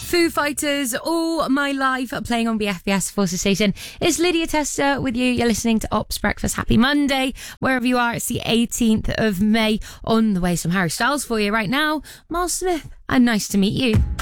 Foo Fighters, All My Life, playing on BFBS Forces Station. It's Lydia Tester with you. You're listening to Ops Breakfast. Happy Monday. Wherever you are, it's the 18th of May. On the way, some Harry Styles for you right now. Miles Smith, and nice to meet you.